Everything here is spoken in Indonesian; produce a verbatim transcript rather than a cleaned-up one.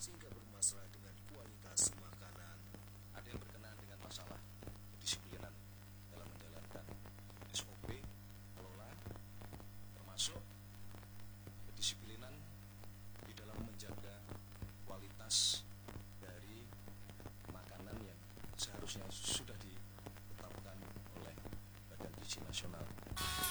sehingga bermasalah dengan kualitas makanan. Ada yang berkenaan dengan masalah kedisiplinan dalam menjalankan S O P kelola, termasuk kedisiplinan di dalam menjaga kualitas dari makanan yang seharusnya